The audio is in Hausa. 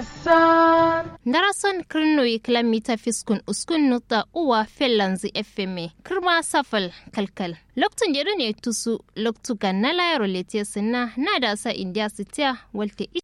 Darason kirno kilomita fiskun uskun nuta uwa fellanzi FM kirma safal kalkal. Loktun jere ne tusu loktu ganna layaro letiya sinna na da sa india sitia walte